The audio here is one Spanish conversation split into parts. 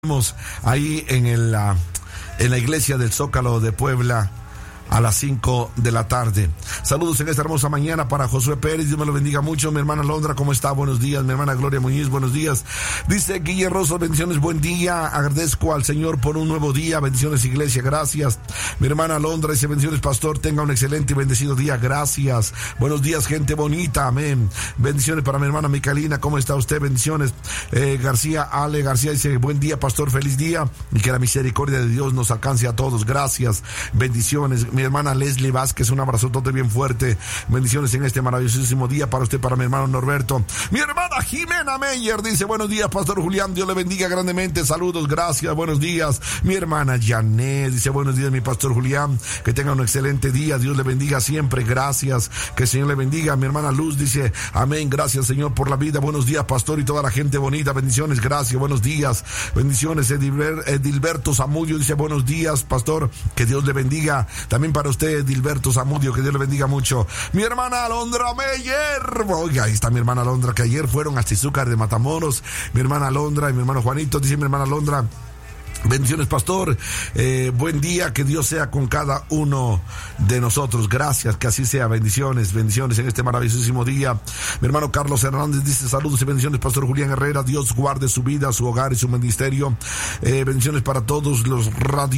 Ahí en la iglesia del Zócalo de Puebla a las 5 de la tarde. Saludos en esta hermosa mañana para Josué Pérez, Dios me lo bendiga mucho. Mi hermana Londra, ¿cómo está? Buenos días. Mi hermana Gloria Muñiz, buenos días. Dice Guille Rosso, bendiciones, buen día. Agradezco al Señor por un nuevo día. Bendiciones, iglesia, gracias. Mi hermana Londra dice, bendiciones, pastor, tenga un excelente y bendecido día, gracias. Buenos días, gente bonita, amén. Bendiciones para mi hermana Micalina, ¿cómo está usted? Bendiciones. Ale García dice, buen día, pastor, feliz día, y que la misericordia de Dios nos alcance a todos, gracias. Bendiciones. Mi hermana Leslie Vázquez, un abrazotote bien fuerte. Bendiciones en este maravillosísimo día para usted, para mi hermano Norberto. Mi hermana Jimena Meyer dice, buenos días, pastor Julián, Dios le bendiga grandemente, saludos, gracias, buenos días. Mi hermana Janet dice, buenos días, mi pastor Julián, que tenga un excelente día, Dios le bendiga siempre, gracias, que el Señor le bendiga. Mi hermana Luz dice, amén, gracias, Señor, por la vida, buenos días, pastor, y toda la gente bonita, bendiciones, gracias, buenos días, bendiciones. Edilberto Zamudio dice, buenos días, pastor, que Dios le bendiga. También para usted, Edilberto Zamudio, que Dios le bendiga mucho. Mi hermana Alondra Meyer, oiga, ahí está mi hermana Alondra, que ayer fueron a Izúcar de Matamoros. Mi hermana Alondra y mi hermano Juanito, dice mi hermana Alondra, bendiciones, pastor, buen día, que Dios sea con cada uno de nosotros, gracias, que así sea, bendiciones en este maravillosísimo día. Mi hermano Carlos Hernández dice, saludos y bendiciones, pastor Julián Herrera, Dios guarde su vida, su hogar y su ministerio. Bendiciones para todos los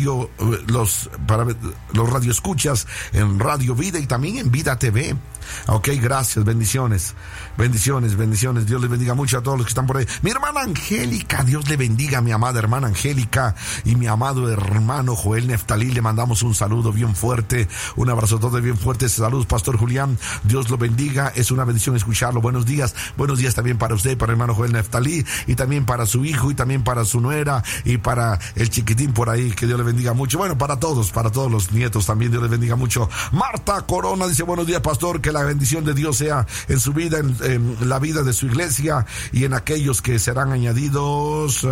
radioescuchas en Radio Vida y también en Vida TV. Ok, gracias, bendiciones, Dios les bendiga mucho a todos los que están por ahí. Mi hermana Angélica, Dios le bendiga, mi amada hermana Angélica, y mi amado hermano Joel Neftalí, le mandamos un saludo bien fuerte, un abrazo todo bien fuerte. Saludos, pastor Julián, Dios lo bendiga, es una bendición escucharlo. Buenos días también para usted, para el hermano Joel Neftalí, y también para su hijo, y también para su nuera, y para el chiquitín por ahí, que Dios le bendiga mucho. Bueno, para todos los nietos también, Dios les bendiga mucho. Marta Corona dice, buenos días, pastor, que la bendición de Dios sea en su vida, en la vida de su iglesia y en aquellos que serán añadidos,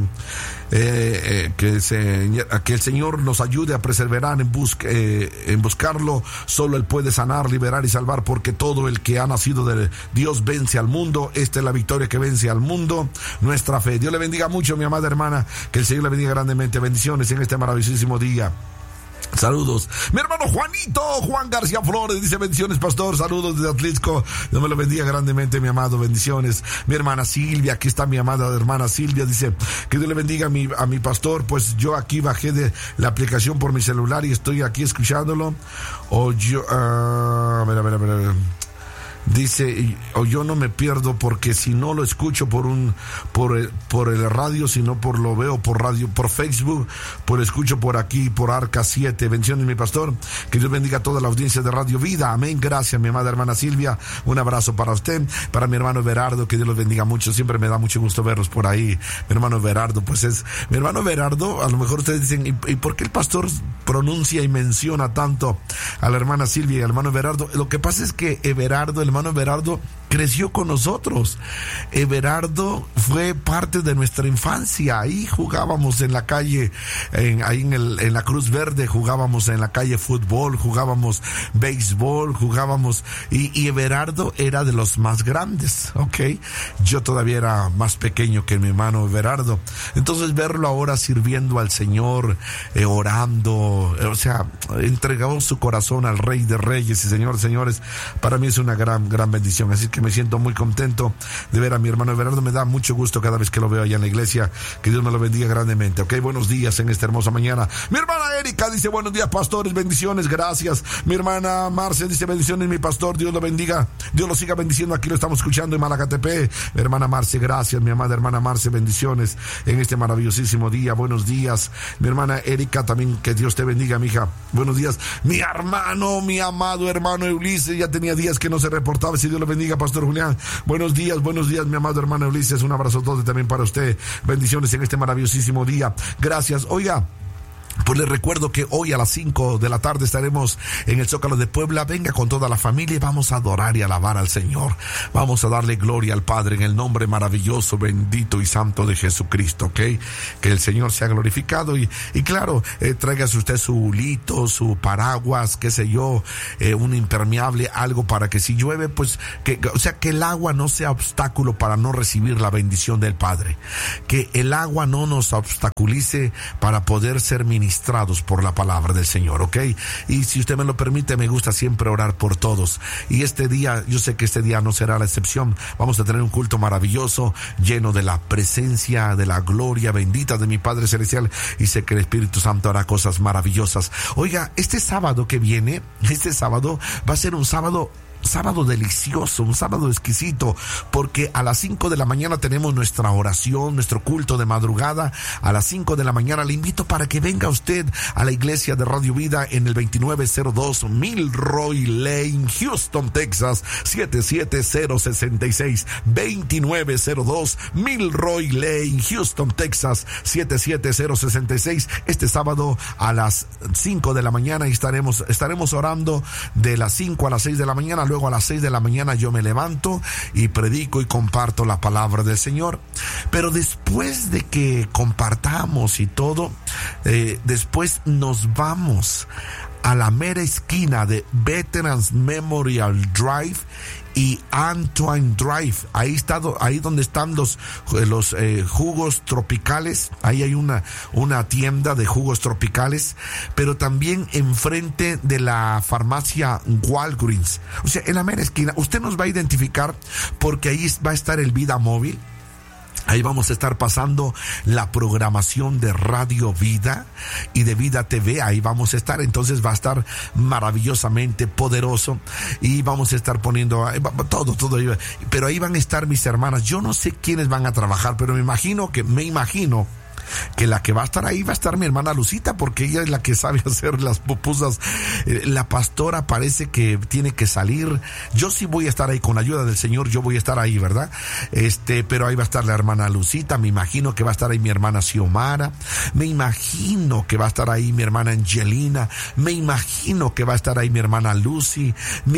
que el Señor nos ayude a perseverar en buscarlo. Solo Él puede sanar, liberar y salvar, porque todo el que ha nacido de Dios vence al mundo. Esta es la victoria que vence al mundo, nuestra fe. Dios le bendiga mucho, mi amada hermana, que el Señor le bendiga grandemente. Bendiciones en este maravillosísimo día. Saludos. Mi hermano Juan García Flores dice, bendiciones, pastor, saludos desde Atlisco, Dios me lo bendiga grandemente, mi amado, bendiciones. Mi hermana Silvia, aquí está mi amada hermana Silvia, dice, que Dios le bendiga a mi pastor, pues yo aquí bajé de la aplicación por mi celular y estoy aquí escuchándolo, a ver. Dice, o yo no me pierdo, porque si no lo escucho por el radio, sino lo veo por radio, por Facebook, escucho por aquí, por Arca 7. Bendiciones, mi pastor, que Dios bendiga a toda la audiencia de Radio Vida, amén, gracias, mi amada hermana Silvia, un abrazo para usted, para mi hermano Everardo, que Dios los bendiga mucho, siempre me da mucho gusto verlos por ahí. Mi hermano Everardo, mi hermano Everardo, a lo mejor ustedes dicen, ¿y por qué el pastor pronuncia y menciona tanto a la hermana Silvia y al hermano Everardo? Lo que pasa es que el hermano Everardo creció con nosotros. Everardo fue parte de nuestra infancia. Ahí jugábamos en la calle, en la Cruz Verde, jugábamos en la calle fútbol, jugábamos béisbol, y Everardo era de los más grandes, ok. Yo todavía era más pequeño que mi hermano Everardo. Entonces verlo ahora sirviendo al Señor, orando, entregó su corazón al Rey de Reyes y Señor de Señores, para mí es una gran bendición. Así que me siento muy contento de ver a mi hermano Everardo. Me da mucho gusto cada vez que lo veo allá en la iglesia. Que Dios me lo bendiga grandemente. Ok, buenos días en esta hermosa mañana. Mi hermana Erika dice, buenos días, pastores, bendiciones, gracias. Mi hermana Marce dice, bendiciones, mi pastor, Dios lo bendiga, Dios lo siga bendiciendo. Aquí lo estamos escuchando en Malacatepe. Mi hermana Marce, gracias, mi amada hermana Marce, bendiciones en este maravillosísimo día. Buenos días, mi hermana Erika, también que Dios te bendiga, mija. Buenos días, mi hermano, mi amado hermano Ulises, ya tenía días que no se reportaba. Si Dios lo bendiga, pastor Julián. Buenos días, mi amado hermano Ulises, un abrazo todo también para usted. Bendiciones en este maravillosísimo día. Gracias. Oiga, Pues les recuerdo que hoy a las 5 de la tarde estaremos en el Zócalo de Puebla. Venga con toda la familia y vamos a adorar y alabar al Señor. Vamos a darle gloria al Padre en el nombre maravilloso, bendito y santo de Jesucristo, ¿ok? Que el Señor sea glorificado y claro, tráigase usted su hulito, su paraguas, qué sé yo, un impermeable, algo para que si llueve, pues, que el agua no sea obstáculo para no recibir la bendición del Padre. Que el agua no nos obstaculice para poder ser ministrados por la palabra del Señor, ¿ok? Y si usted me lo permite, me gusta siempre orar por todos. Y este día, yo sé que este día no será la excepción. Vamos a tener un culto maravilloso, lleno de la presencia, de la gloria bendita de mi Padre Celestial. Y sé que el Espíritu Santo hará cosas maravillosas. Oiga, este sábado que viene, va a ser un sábado delicioso, un sábado exquisito, porque a las 5 de la mañana tenemos nuestra oración, nuestro culto de madrugada. A las 5 de la mañana le invito para que venga usted a la iglesia de Radio Vida en el 2902 Milroy Lane, Houston, Texas, 77066. 2902 Milroy Lane, Houston, Texas, 77066. Este sábado a las 5 de la mañana estaremos orando de las 5 a las 6 de la mañana. Luego a las 6 de la mañana yo me levanto y predico y comparto la palabra del Señor. Pero después de que compartamos y todo, después nos vamos a la mera esquina de Veterans Memorial Drive y Antoine Drive. Ahí donde están los jugos tropicales. Ahí hay una tienda de jugos tropicales, pero también enfrente de la farmacia Walgreens. O sea, en la mera esquina. Usted nos va a identificar porque ahí va a estar el Vida Móvil. Ahí vamos a estar pasando la programación de Radio Vida y de Vida TV. Ahí vamos a estar. Entonces va a estar maravillosamente poderoso. Y vamos a estar poniendo todo. Pero ahí van a estar mis hermanas. Yo no sé quiénes van a trabajar, pero me imagino que la que va a estar ahí va a estar mi hermana Lucita, porque ella es la que sabe hacer las pupusas. La pastora parece que tiene que salir. Yo sí voy a estar ahí con la ayuda del Señor. Yo voy a estar ahí, ¿verdad? Pero ahí va a estar la hermana Lucita. Me imagino que va a estar ahí mi hermana Xiomara. Me imagino que va a estar ahí mi hermana Angelina. Me imagino que va a estar ahí mi hermana Lucy. Me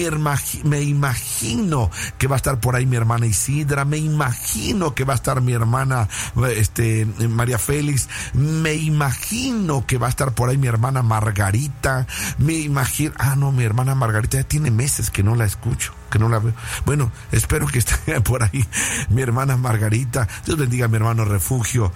imagino que va a estar por ahí mi hermana Isidra. Me imagino que va a estar mi hermana María Félix. Me imagino que va a estar por ahí mi hermana Margarita. mi hermana Margarita ya tiene meses que no la escucho, que no la veo. Bueno, espero que esté por ahí mi hermana Margarita. Dios bendiga a mi hermano Refugio.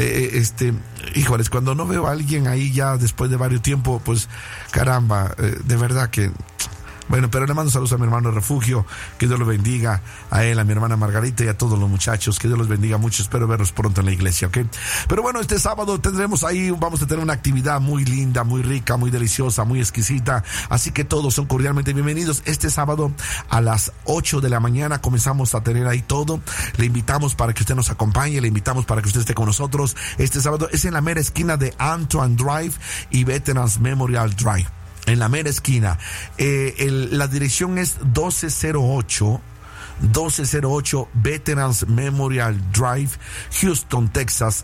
Híjoles, cuando no veo a alguien ahí ya después de varios tiempo, pues caramba, de verdad que... Bueno, pero le mando saludos a mi hermano Refugio, que Dios lo bendiga, a él, a mi hermana Margarita y a todos los muchachos, que Dios los bendiga mucho. Espero verlos pronto en la iglesia, ¿ok? Pero bueno, este sábado vamos a tener una actividad muy linda, muy rica, muy deliciosa, muy exquisita, así que todos son cordialmente bienvenidos. Este sábado a las 8 de la mañana comenzamos a tener ahí todo. Le invitamos para que usted nos acompañe, le invitamos para que usted esté con nosotros. Este sábado es en la mera esquina de Antoine Drive y Veterans Memorial Drive. En la mera esquina. La dirección es 1208 Veterans Memorial Drive, Houston, Texas,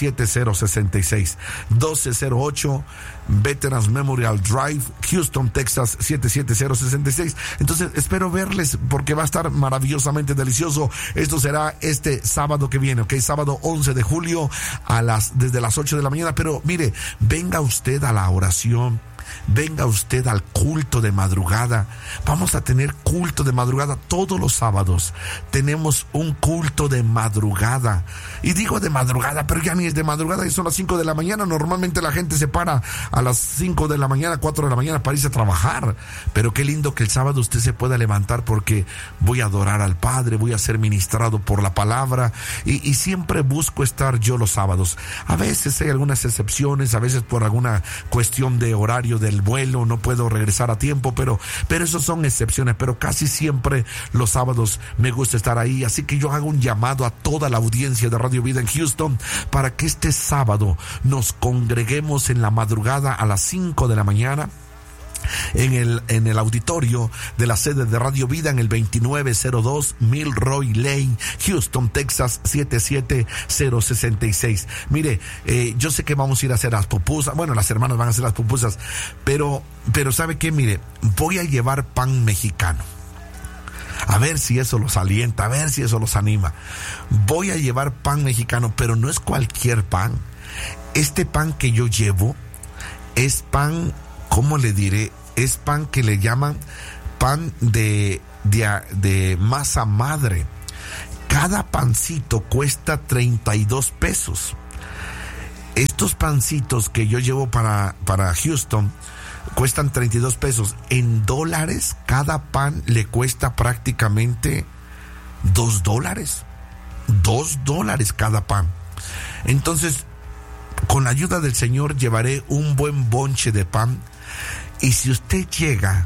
77066. 1208 Veterans Memorial Drive, Houston, Texas, 77066. Entonces espero verles porque va a estar maravillosamente delicioso. Esto será este sábado que viene, ¿ok? Sábado 11 de julio desde las 8 de la mañana. Pero mire, venga usted a la oración. Venga usted al culto de madrugada. Vamos a tener culto de madrugada todos los sábados. Tenemos un culto de madrugada. Y digo de madrugada, pero ya ni es de madrugada, y son las 5 de la mañana. Normalmente la gente se para a las 5 de la mañana, 4 de la mañana para irse a trabajar. Pero qué lindo que el sábado usted se pueda levantar, porque voy a adorar al Padre, voy a ser ministrado por la palabra. Y siempre busco estar yo los sábados. A veces hay algunas excepciones, a veces por alguna cuestión de horario del vuelo no puedo regresar a tiempo, pero esos son excepciones. Pero casi siempre los sábados me gusta estar ahí. Así que yo hago un llamado a toda la audiencia de Radio Vida en Houston para que este sábado nos congreguemos en la madrugada a las 5 de la mañana. en el auditorio de la sede de Radio Vida en el 2902 Milroy Lane, Houston, Texas 77066. Mire, yo sé que vamos a ir a hacer las pupusas, bueno, las hermanas van a hacer las pupusas, pero ¿sabe qué? Mire, voy a llevar pan mexicano. A ver si eso los alienta, a ver si eso los anima. Voy a llevar pan mexicano, pero no es cualquier pan. Este pan que yo llevo es pan, ¿cómo le diré? Es pan que le llaman pan de masa madre. Cada pancito cuesta 32 pesos. Estos pancitos que yo llevo para Houston cuestan 32 pesos. En dólares, cada pan le cuesta prácticamente $2. $2 cada pan. Entonces, con la ayuda del Señor llevaré un buen bonche de pan. Y si usted llega,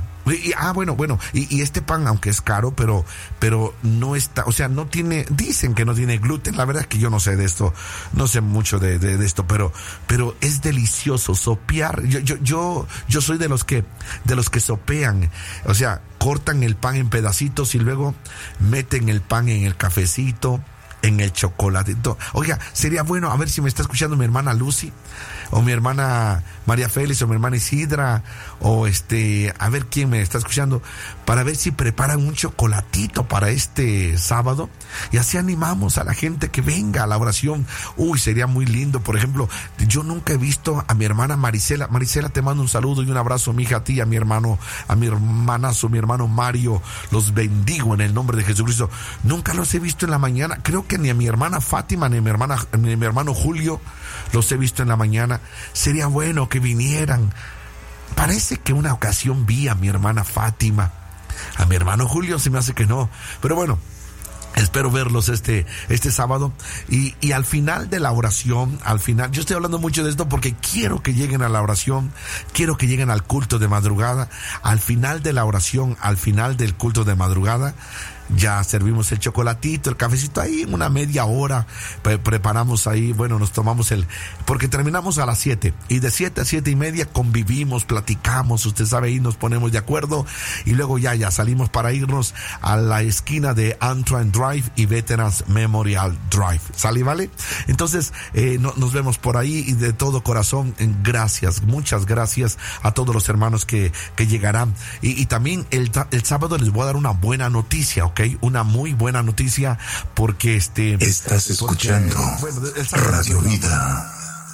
y este pan, aunque es caro, pero no está, o sea, no tiene, dicen que no tiene gluten. La verdad es que yo no sé de esto, no sé mucho de esto, pero es delicioso sopear. Yo soy de los que sopean, o sea, cortan el pan en pedacitos y luego meten el pan en el cafecito, en el chocolatito. Oiga, sería bueno, a ver si me está escuchando mi hermana Lucy, o mi hermana María Félix, o mi hermana Isidra, o a ver quién me está escuchando, para ver si preparan un chocolatito para este sábado, y así animamos a la gente que venga a la oración. Sería muy lindo. Por ejemplo, yo nunca he visto a mi hermana Marisela. Marisela, te mando un saludo y un abrazo, mija, a ti, a mi hermano, a mi hermanazo, mi hermano Mario, los bendigo en el nombre de Jesucristo. Nunca los he visto en la mañana, creo que ni a mi hermana Fátima, ni a mi hermano Julio los he visto en la mañana. Sería bueno que vinieran. Parece que una ocasión vi a mi hermana Fátima. A mi hermano Julio se me hace que no, pero bueno, espero verlos este sábado. Y al final de la oración, yo estoy hablando mucho de esto porque quiero que lleguen a la oración, quiero que lleguen al culto de madrugada. Al final de la oración, al final del culto de madrugada, ya servimos el chocolatito, el cafecito ahí en una media hora, preparamos ahí, bueno, nos tomamos porque terminamos a las 7, y de 7 a 7:30 convivimos, platicamos, usted sabe, ahí nos ponemos de acuerdo, y luego ya salimos para irnos a la esquina de Antrim Drive y Veterans Memorial Drive, ¿sale, vale? Entonces, nos vemos por ahí, y de todo corazón, gracias, muchas gracias a todos los hermanos que llegarán, y también el sábado les voy a dar una buena noticia, ¿ok? Una muy buena noticia, porque estás escuchando Radio Vida.